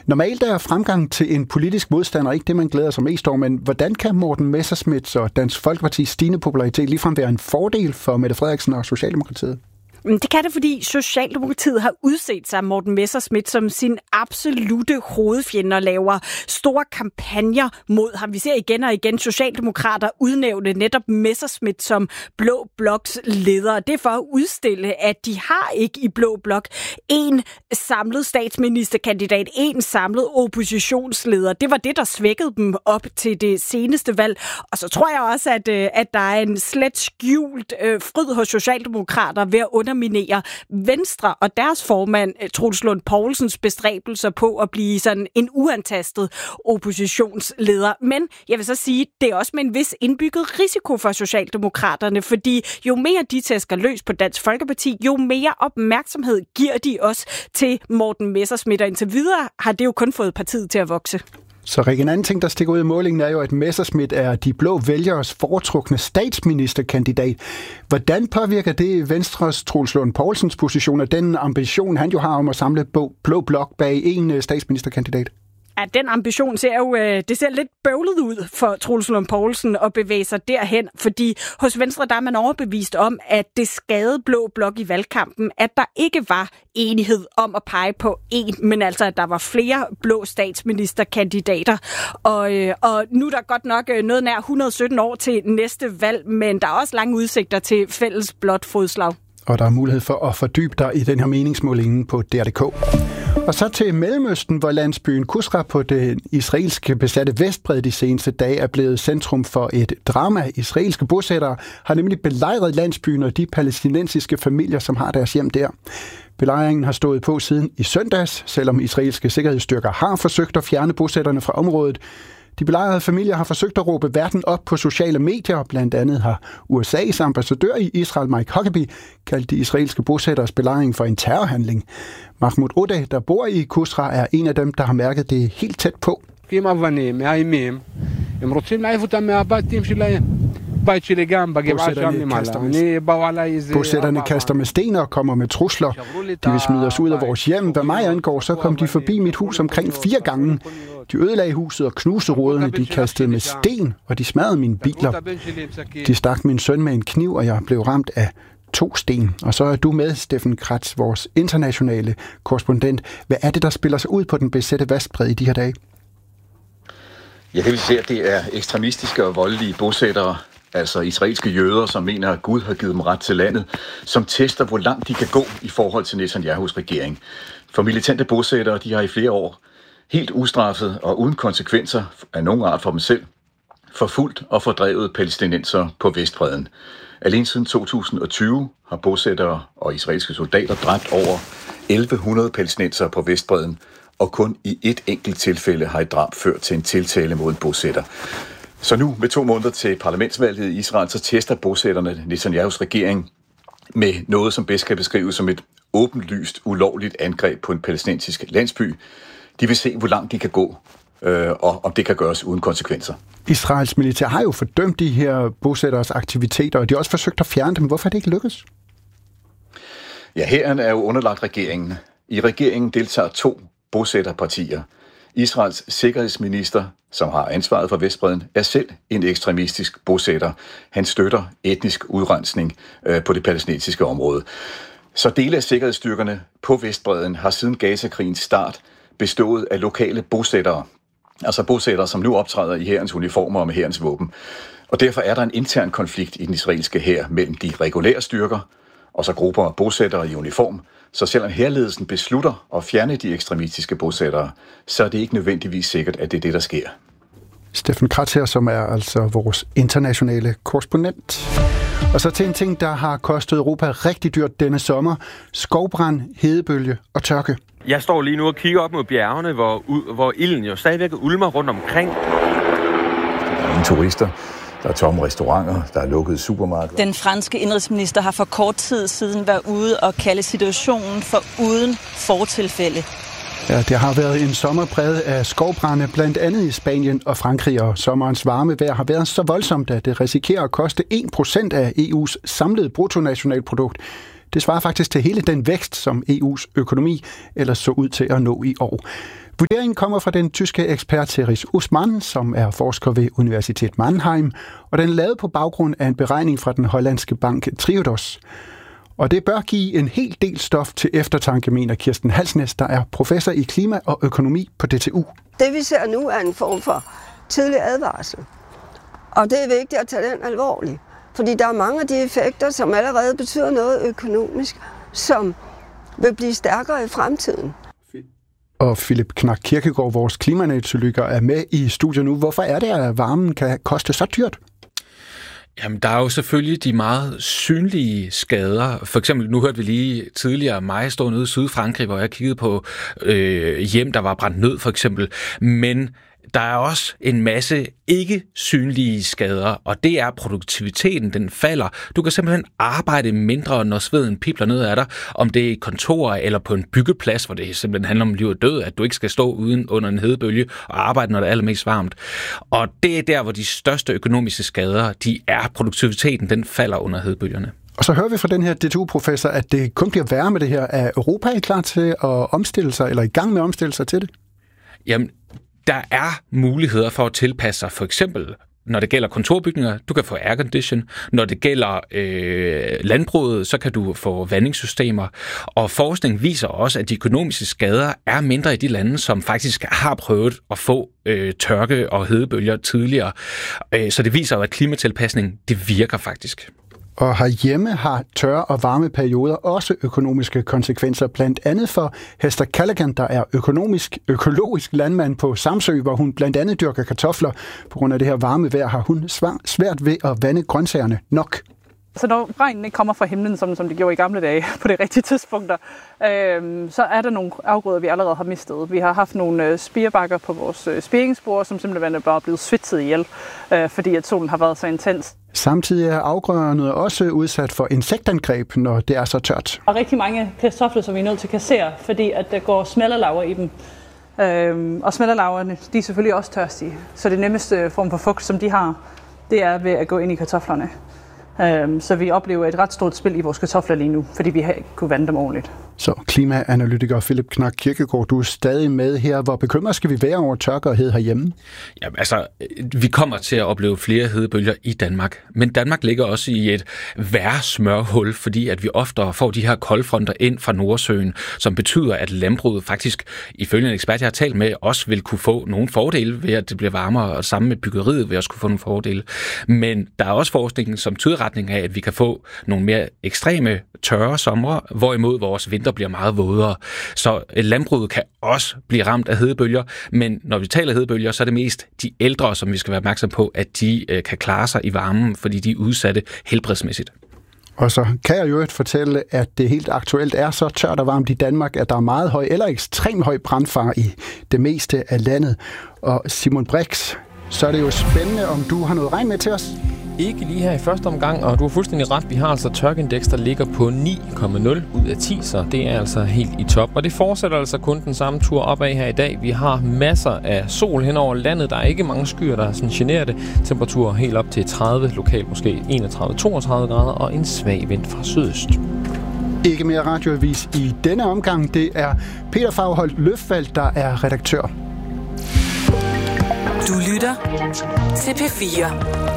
Normalt er fremgang til en politisk modstander ikke det, man glæder sig mest over, men hvordan kan Morten Messerschmidts og Dansk Folkepartis stigende popularitet ligefrem være en fordel for Mette Frederiksen og Socialdemokratiet? Det kan det, fordi Socialdemokratiet har udset sig Morten Messerschmidt som sin absolute hovedfjende og laver store kampagner mod ham. Vi ser igen og igen socialdemokrater udnævne netop Messerschmidt som Blå Bloks leder. Det er for at udstille, at de har ikke i Blå Blok en samlet statsministerkandidat, en samlet oppositionsleder. Det var det, der svækkede dem op til det seneste valg. Og så tror jeg også, at der er en slet skjult fryd hos socialdemokrater ved at underminere Venstre og deres formand, Troels Lund Poulsens bestræbelser på at blive sådan en uantastet oppositionsleder. Men jeg vil så sige, det er også med en vis indbygget risiko for Socialdemokraterne, fordi jo mere de tæsker løs på Dansk Folkeparti, jo mere opmærksomhed giver de også til Morten Messerschmidt, og indtil videre har det jo kun fået partiet til at vokse. Så en anden ting, der stikker ud i målingen, er jo, at Messerschmidt er de blå vælgeres foretrukne statsministerkandidat. Hvordan påvirker det Venstres Troels Lund Poulsens position og den ambition, han jo har om at samle blå blok bag en statsministerkandidat? Ja, den ambition ser jo det ser lidt bøvlet ud for Troels Lund Poulsen at bevæge sig derhen, fordi hos Venstre der er man overbevist om, at det skadede Blå Blok i valgkampen, at der ikke var enighed om at pege på en, men altså at der var flere blå statsministerkandidater. Og nu er der godt nok noget nær 117 år til næste valg, men der er også lange udsigter til fælles blåt fodslag. Og der er mulighed for at fordybe dig i den her meningsmåling på DR.dk. Og så til Mellemøsten, hvor landsbyen Kusra på den israelske besatte Vestbred de seneste dage er blevet centrum for et drama. Israelske bosættere har nemlig belejret landsbyen og de palæstinensiske familier, som har deres hjem der. Belejringen har stået på siden i søndags, selvom israelske sikkerhedsstyrker har forsøgt at fjerne bosætterne fra området. De belejrede familier har forsøgt at råbe verden op på sociale medier. Blandt andet har USA's ambassadør i Israel, Mike Huckabee, kaldt de israelske bosætteres belejring for en terrorhandling. Mahmoud Odeh, der bor i Kusra, er en af dem, der har mærket det helt tæt på. Bosætterne kaster med sten og kommer med trusler. De vil smide os ud af vores hjem. Hvad mig angår, så kom de forbi mit hus omkring 4 gange. De ødelagde huset og knuste ruderne. De kastede med sten, og de smadrede mine biler. De stak min søn med en kniv, og jeg blev ramt af 2 sten. Og så er du med, Steffen Kratz, vores internationale korrespondent. Hvad er det, der spiller sig ud på den besatte Vestbred i de her dage? Ja, det vil sige, at det er ekstremistiske og voldelige bosættere, altså israelske jøder, som mener, at Gud har givet dem ret til landet, som tester, hvor langt de kan gå i forhold til Netanyahus regering. For militante bosættere, de har i flere år helt ustraffet og uden konsekvenser af nogen art for dem selv, forfulgt og fordrevet palæstinenser på Vestbredden. Alene siden 2020 har bosættere og israelske soldater dræbt over 1100 palæstinenser på Vestbredden, og kun i et enkelt tilfælde har et drab ført til en tiltale mod en bosætter. Så nu, med 2 måneder til parlamentsvalget i Israel, så tester bosætterne Netanyahus regering med noget, som bedst kan beskrives som et åbenlyst, ulovligt angreb på en palæstinensisk landsby. De vil se, hvor langt de kan gå, og om det kan gøres uden konsekvenser. Israels militær har jo fordømt de her bosætteres aktiviteter, og de har også forsøgt at fjerne dem. Hvorfor er det ikke lykkedes? Ja, hæren er jo underlagt regeringen. I regeringen deltager 2 bosætterpartier. Israels sikkerhedsminister, som har ansvaret for Vestbredden, er selv en ekstremistisk bosætter. Han støtter etnisk udrensning på det palæstinensiske område. Så dele af sikkerhedsstyrkerne på Vestbredden har siden Gaza-krigens start bestået af lokale bosættere. Altså bosættere, som nu optræder i hærens uniformer og med hærens våben. Og derfor er der en intern konflikt i den israelske hær mellem de regulære styrker og så grupper af bosættere i uniform. Så selvom hærledelsen beslutter at fjerne de ekstremistiske bosættere, så er det ikke nødvendigvis sikkert, at det er det, der sker. Steffen Kratz her, som er altså vores internationale korrespondent. Og så til en ting, der har kostet Europa rigtig dyrt denne sommer. Skovbrand, hedebølge og tørke. Jeg står lige nu og kigger op mod bjergene, hvor ilden jo stadigvæk ulmer rundt omkring. Der er ingen turister. Der er tomme restauranter, der er lukkede supermarkeder. Den franske indenrigsminister har for kort tid siden været ude og kalde situationen for uden fortilfælde. Ja, det har været en sommer præget af skovbrande, blandt andet i Spanien og Frankrig, og sommerens varme vejr har været så voldsomt, at det risikerer at koste 1% af EU's samlede bruttonationalprodukt. Det svarer faktisk til hele den vækst, som EU's økonomi ellers så ud til at nå i år. Vurderingen kommer fra den tyske ekspert Teres Usman, som er forsker ved Universitet Mannheim, og den er lavet på baggrund af en beregning fra den hollandske bank Triodos. Og det bør give en hel del stof til eftertanke, mener Kirsten Halsnæs, der er professor i klima og økonomi på DTU. Det vi ser nu er en form for tidlig advarsel. Og det er vigtigt at tage den alvorligt. Fordi der er mange af de effekter, som allerede betyder noget økonomisk, som vil blive stærkere i fremtiden. Og Philip Knak Kirkegaard, vores klimaanalytiker, er med i studiet nu. Hvorfor er det, at varmen kan koste så dyrt? Jamen, der er jo selvfølgelig de meget synlige skader. For eksempel, nu hørte vi lige tidligere mig stå nede i Sydfrankrig, hvor jeg kiggede på hjem, der var brændt ned, for eksempel. Men der er også en masse ikke synlige skader, og det er produktiviteten, den falder. Du kan simpelthen arbejde mindre, når sveden pibler ned af dig, om det er i kontorer eller på en byggeplads, hvor det simpelthen handler om liv og død, at du ikke skal stå uden under en hedebølge og arbejde, når det er allermest varmt. Og det er der, hvor de største økonomiske skader, de er. Produktiviteten, den falder under hedebølgerne. Og så hører vi fra den her DTU-professor, at det kun bliver værre med det her. Er Europa klar til at omstille sig, eller i gang med at omstille sig til det? Jamen, der er muligheder for at tilpasse sig, for eksempel når det gælder kontorbygninger, du kan få aircondition. Når det gælder landbruget, så kan du få vandingssystemer. Og forskning viser også, at de økonomiske skader er mindre i de lande, som faktisk har prøvet at få tørke og hedebølger tidligere. Så det viser jo, at klimatilpasning, det virker faktisk. Og herhjemme har tørre og varme perioder også økonomiske konsekvenser, blandt andet for Hester Callaghan, der er økologisk landmand på Samsø, hvor hun blandt andet dyrker kartofler. På grund af det her varme vejr har hun svært ved at vande grøntsagerne nok. Så når regnen ikke kommer fra himlen, som det gjorde i gamle dage på de rigtige tidspunkter, så er der nogle afgrøder, vi allerede har mistet. Vi har haft nogle spirebakker på vores spiringsbord, som simpelthen er bare blevet svitset ihjel, fordi at solen har været så intens. Samtidig er afgrøderne også udsat for insektangreb, når det er så tørt. Og rigtig mange kartofler, som vi er nødt til at kassere, fordi at der går smælderlarver i dem. Og smælderlarverne, de er selvfølgelig også tørstige. Så det nemmeste form for fugt, som de har, det er ved at gå ind i kartoflerne. Så vi oplever et ret stort spil i vores kartofler lige nu, fordi vi ikke kunne vande dem ordentligt. Så klimaanalytiker Philip Knak Kirkegaard, du er stadig med her. Hvor bekymret skal vi være over tørke og hed herhjemme? Jamen, altså, vi kommer til at opleve flere hedebølger i Danmark. Men Danmark ligger også i et værre smørhul, fordi at vi oftere får de her koldfronter ind fra Nordsøen, som betyder, at landbruget faktisk, ifølge en ekspert, jeg har talt med, også vil kunne få nogle fordele ved, at det bliver varmere, og sammen med byggeriet vil også kunne få nogle fordele. Men der er også forskning, som tyder retning af, at vi kan få nogle mere ekstreme tørre somre, hvorimod vores vinter bliver meget vådere. Så landbruget kan også blive ramt af hedebølger, men når vi taler hedebølger, så er det mest de ældre, som vi skal være opmærksom på, at de kan klare sig i varmen, fordi de er udsatte helbredsmæssigt. Og så kan jeg jo fortælle, at det helt aktuelt er så tørt og varmt i Danmark, at der er meget høj eller ekstrem høj brandfare i det meste af landet. Og Simon Brix, så er det jo spændende, om du har noget regn med til os. Ikke lige her i første omgang, og du har fuldstændig ret. Vi har altså tørkeindeks, der ligger på 9,0 ud af 10, så det er altså helt i top. Og det fortsætter altså kun den samme tur opad her i dag. Vi har masser af sol hen over landet. Der er ikke mange skyer, der sådan generer det. Temperaturer helt op til 30, lokalt måske 31-32 grader, og en svag vind fra sydøst. Ikke mere radioavis i denne omgang. Det er Peter Fagholt Løfvald, der er redaktør. Du lytter til P4.